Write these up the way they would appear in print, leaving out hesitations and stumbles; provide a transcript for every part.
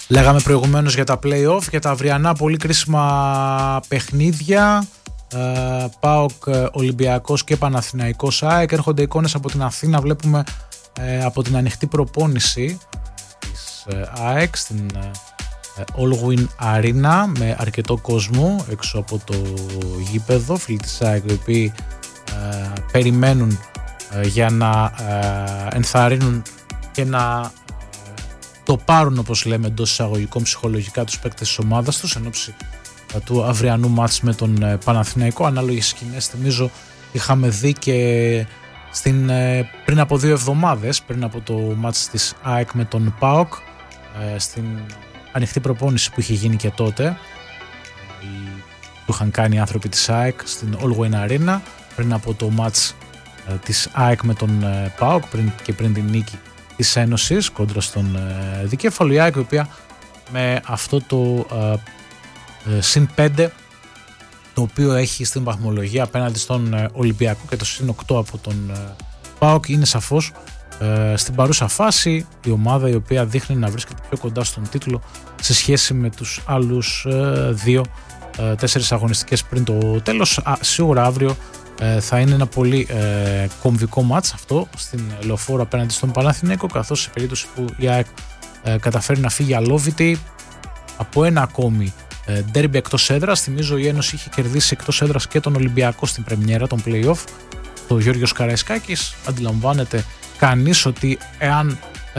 Λέγαμε προηγουμένως για τα play-off, για τα αυριανά πολύ κρίσιμα παιχνίδια. ΠΑΟΚ, Ολυμπιακός και Παναθηναϊκός ΑΕΚ. Έρχονται εικόνες από την Αθήνα. Βλέπουμε από την ανοιχτή προπόνηση της ΑΕΚ στην Allwyn Arena με αρκετό κόσμο έξω από το γήπεδο. Φίλοι της ΑΕΚ οι οποίοι περιμένουν για να ενθαρρύνουν και να το πάρουν, όπως λέμε, εντός εισαγωγικών ψυχολογικά τους παίκτες της ομάδας τους εν ώψη του αυριανού μάτς με τον Παναθηναϊκό. Ανάλογες σκηνές θυμίζω είχαμε δει και πριν από 2 εβδομάδες, πριν από το μάτς της ΑΕΚ με τον ΠΑΟΚ, στην ανοιχτή προπόνηση που είχε γίνει και τότε, που είχαν κάνει οι άνθρωποι της ΑΕΚ στην Allwyn Arena πριν από το μάτς της ΑΕΚ με τον ΠΑΟΚ πριν την νίκη της Ένωσης κόντρα στον Δικέφαλο. Η ΑΕΚ, η οποία με αυτό το συν 5 το οποίο έχει στην βαθμολογία απέναντι στον Ολυμπιακό και το συν 8 από τον ΠΑΟΚ, είναι σαφώς στην παρούσα φάση η ομάδα η οποία δείχνει να βρίσκεται πιο κοντά στον τίτλο σε σχέση με τους άλλους 2-4 αγωνιστικές πριν το τέλος. Σίγουρα αύριο θα είναι ένα πολύ κομβικό μάτς αυτό στην Λεωφόρο απέναντι στον Παναθηναϊκό, καθώς σε περίπτωση που η ΑΕΚ καταφέρει να φύγει αλόβητη από ένα ακόμη ντέρμπι εκτός έδρας. Θυμίζω η Ένωση είχε κερδίσει εκτός έδρας και τον Ολυμπιακό στην πρεμιέρα των play-off, το Γιώργος Καραϊσκάκης. Αντιλαμβάνεται κανείς ότι εάν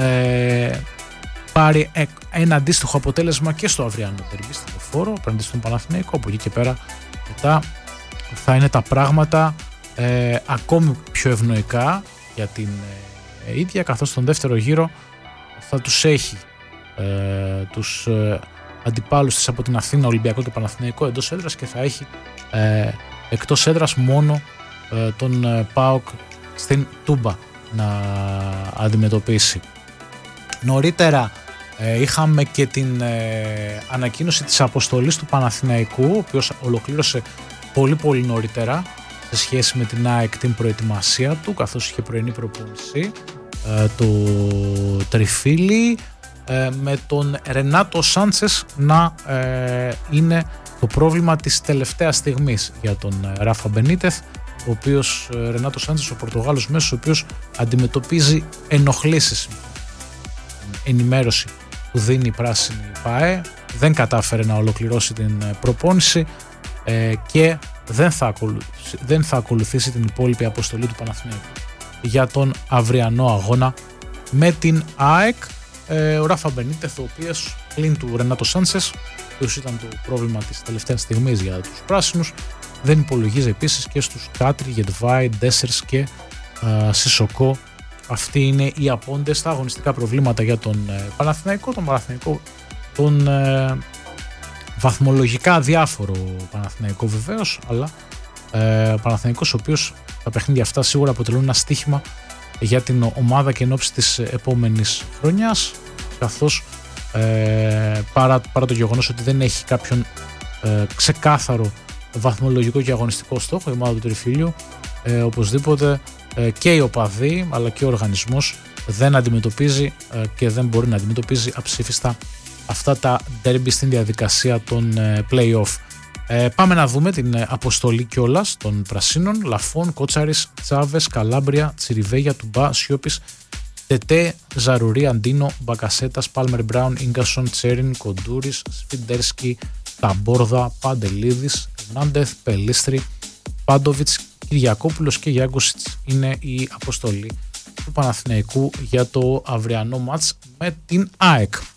πάρει ένα αντίστοιχο αποτέλεσμα και στο αυριανό ντέρμπι στην Λεωφόρο απέναντι στον Παναθηναϊκό, από εκεί και πέρα μετά θα είναι τα πράγματα ακόμη πιο ευνοϊκά για την ίδια, καθώς στον δεύτερο γύρο θα τους έχει τους αντιπάλους της από την Αθήνα, Ολυμπιακό και Παναθηναϊκό εντός έδρας, και θα έχει εκτός έδρας μόνο τον ΠΑΟΚ στην Τούμπα να αντιμετωπίσει. Νωρίτερα είχαμε και την ανακοίνωση της αποστολής του Παναθηναϊκού, ο οποίος ολοκλήρωσε πολύ νωρίτερα σε σχέση με την ΑΕΚ την προετοιμασία του, καθώς είχε πρωινή προπόνηση το Τριφύλι, με τον Ρενάτο Σάντσες να είναι το πρόβλημα της τελευταίας στιγμής για τον Ράφα Μπενίτεθ, ο οποίος Ρενάτο Σάντσες, ο Πορτογάλος μέσος, ο οποίος αντιμετωπίζει ενοχλήσεις. Ενημέρωση που δίνει η πράσινη ΠΑΕ, δεν κατάφερε να ολοκληρώσει την προπόνηση και δεν θα ακολουθήσει την υπόλοιπη αποστολή του Παναθηναϊκού για τον αυριανό αγώνα με την ΑΕΚ. Ο Ράφα Μπενίτεθ, ο οποίος πλην του Ρενάτο Σάντσες, που ήταν το πρόβλημα της τελευταίας στιγμής για τους πράσινους, δεν υπολογίζει επίσης και στους Κάτρι, Γετβάη, Ντέσσερς και Σισοκό. Αυτοί είναι οι απόντες στα αγωνιστικά προβλήματα για τον Παναθηναϊκό. Τον Παναθηναϊκό, τον βαθμολογικά διάφορο Παναθηναϊκό βεβαίως, αλλά ο Παναθηναϊκός, ο οποίος τα παιχνίδια αυτά σίγουρα αποτελούν ένα στοίχημα για την ομάδα και εν ώψη της επόμενης χρονιάς, καθώς παρά το γεγονός ότι δεν έχει κάποιον ξεκάθαρο βαθμολογικό και αγωνιστικό στόχο η ομάδα του Τριφύλιου, οπωσδήποτε και οι οπαδοί αλλά και ο οργανισμός δεν αντιμετωπίζει και δεν μπορεί να αντιμετωπίζει αψήφιστα αυτά τα ντέρμπι στην διαδικασία των play-off. Πάμε να δούμε την αποστολή κιόλας των πρασίνων. Λαφών, Κότσαρης, Τσάβες, Καλάμπρια, Τσιριβέγια, Τουμπά, Σιώπης, Τετέ, Ζαρουρί, Αντίνο, Μπακασέτας, Πάλμερ Μπράουν, Ίγκασον, Τσέριν, Κοντούρης, Σφιντέρσκι, Ταμπόρδα, Παντελίδης, Ερνάντεθ, Πελίστρη, Πάντοβιτς, Κυριακόπουλος και Γιάγκοσιτς είναι η αποστολή του Παναθηναϊκού για το αυριανό μάτς με την ΑΕΚ.